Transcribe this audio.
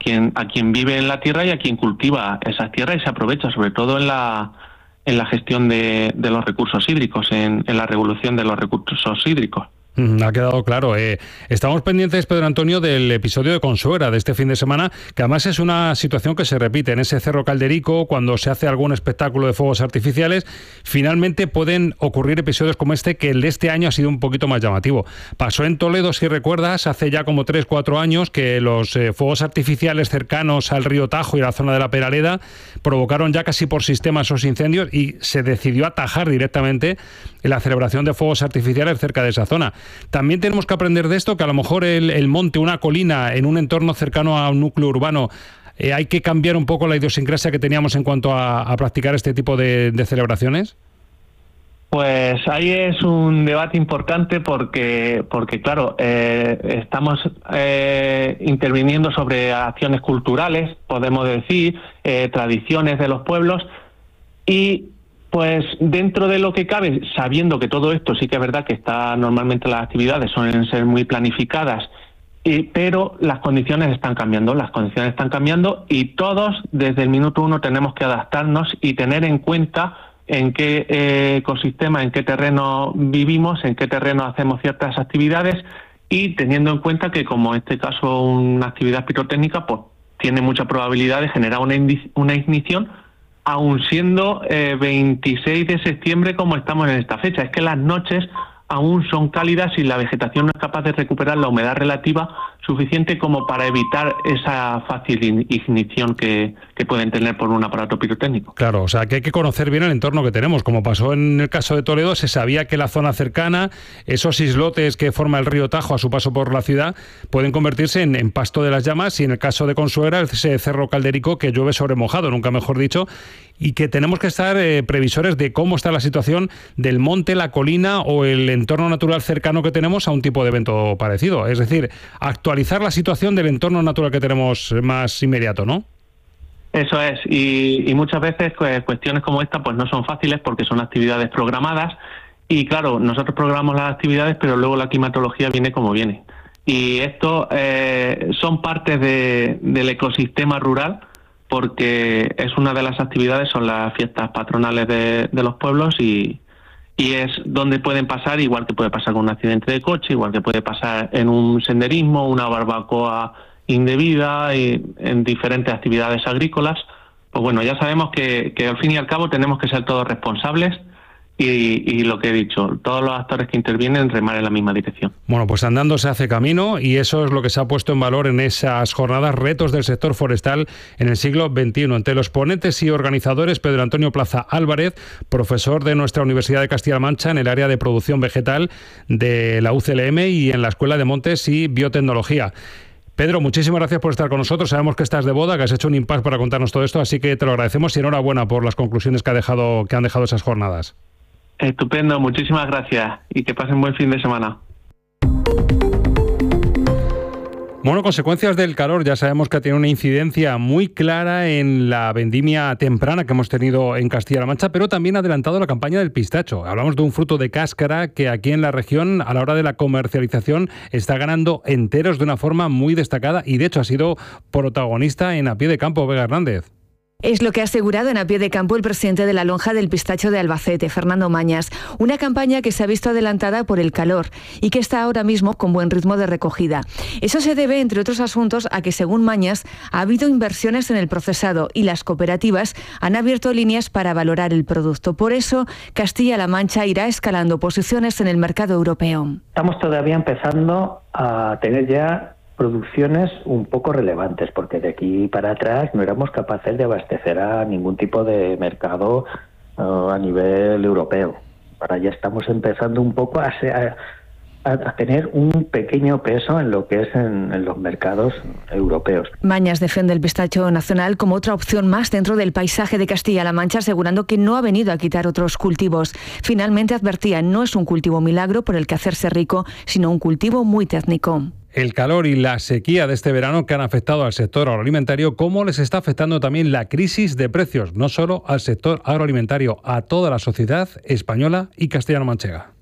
quien vive en la tierra y a quien cultiva esas tierras y se aprovecha, sobre todo en la gestión de los recursos hídricos, en la regulación de los recursos hídricos. Ha quedado claro. Estamos pendientes, Pedro Antonio, del episodio de Consuegra de este fin de semana, que además es una situación que se repite en ese Cerro Calderico. Cuando se hace algún espectáculo de fuegos artificiales, finalmente pueden ocurrir episodios como este, que el de este año ha sido un poquito más llamativo. Pasó en Toledo, si recuerdas, hace ya como 3-4 años, que los fuegos artificiales cercanos al río Tajo y a la zona de la Peraleda provocaron ya casi por sistema esos incendios y se decidió atajar directamente la celebración de fuegos artificiales cerca de esa zona. También tenemos que aprender de esto, que a lo mejor el monte, una colina, en un entorno cercano a un núcleo urbano, hay que cambiar un poco la idiosincrasia que teníamos en cuanto a practicar este tipo de celebraciones. Pues ahí es un debate importante porque claro, estamos interviniendo sobre acciones culturales, podemos decir, tradiciones de los pueblos, y pues dentro de lo que cabe, sabiendo que todo esto sí que es verdad que está normalmente las actividades suelen ser muy planificadas, pero las condiciones están cambiando y todos desde el minuto uno tenemos que adaptarnos y tener en cuenta en qué ecosistema, en qué terreno vivimos, en qué terreno hacemos ciertas actividades, y teniendo en cuenta que, como en este caso una actividad pirotécnica, pues tiene mucha probabilidad de generar una ignición, aun siendo 26 de septiembre como estamos en esta fecha. Es que las noches aún son cálidas y la vegetación no es capaz de recuperar la humedad relativa suficiente como para evitar esa fácil ignición que pueden tener por un aparato pirotécnico. Claro, o sea que hay que conocer bien el entorno que tenemos. Como pasó en el caso de Toledo, se sabía que la zona cercana, esos islotes que forma el río Tajo a su paso por la ciudad, pueden convertirse en pasto de las llamas, y en el caso de Consuegra, ese Cerro Calderico que llueve sobre mojado, nunca mejor dicho, y que tenemos que estar previsores de cómo está la situación del monte, la colina o el entorno natural cercano que tenemos a un tipo de evento parecido. Es decir, actualizar la situación del entorno natural que tenemos más inmediato, ¿no? Eso es, y muchas veces cuestiones como esta pues no son fáciles porque son actividades programadas, y claro, nosotros programamos las actividades, pero luego la climatología viene como viene. Y esto son partes del ecosistema rural, porque es una de las actividades, son las fiestas patronales de los pueblos, y es donde pueden pasar, igual que puede pasar con un accidente de coche, igual que puede pasar en un senderismo, una barbacoa indebida, y en diferentes actividades agrícolas. Pues bueno, ya sabemos que al fin y al cabo tenemos que ser todos responsables, y lo que he dicho, todos los actores que intervienen remar en la misma dirección. Bueno, pues andando se hace camino, y eso es lo que se ha puesto en valor en esas jornadas Retos del Sector Forestal en el siglo XXI. Entre los ponentes y organizadores, Pedro Antonio Plaza Álvarez, profesor de nuestra Universidad de Castilla-La Mancha en el área de producción vegetal de la UCLM y en la Escuela de Montes y Biotecnología. Pedro, muchísimas gracias por estar con nosotros. Sabemos que estás de boda, que has hecho un impasse para contarnos todo esto, así que te lo agradecemos y enhorabuena por las conclusiones que han dejado esas jornadas. Estupendo, muchísimas gracias y que pasen buen fin de semana. Bueno, consecuencias del calor. Ya sabemos que tiene una incidencia muy clara en la vendimia temprana que hemos tenido en Castilla-La Mancha, pero también ha adelantado la campaña del pistacho. Hablamos de un fruto de cáscara que aquí en la región, a la hora de la comercialización, está ganando enteros de una forma muy destacada, y de hecho ha sido protagonista en A Pie de Campo. Vega Hernández. Es lo que ha asegurado en A Pie de Campo el presidente de la Lonja del Pistacho de Albacete, Fernando Mañas. Una campaña que se ha visto adelantada por el calor y que está ahora mismo con buen ritmo de recogida. Eso se debe, entre otros asuntos, a que, según Mañas, ha habido inversiones en el procesado y las cooperativas han abierto líneas para valorar el producto. Por eso, Castilla-La Mancha irá escalando posiciones en el mercado europeo. Estamos todavía empezando a tener ya producciones un poco relevantes, porque de aquí para atrás no éramos capaces de abastecer a ningún tipo de mercado a nivel europeo. Ahora ya estamos empezando un poco a tener un pequeño peso en lo que es en los mercados europeos. Mañas defiende el pistacho nacional como otra opción más dentro del paisaje de Castilla-La Mancha, asegurando que no ha venido a quitar otros cultivos. Finalmente advertía, no es un cultivo milagro por el que hacerse rico, sino un cultivo muy técnico. El calor y la sequía de este verano que han afectado al sector agroalimentario, ¿cómo les está afectando también la crisis de precios? No solo al sector agroalimentario, a toda la sociedad española y castellano-manchega.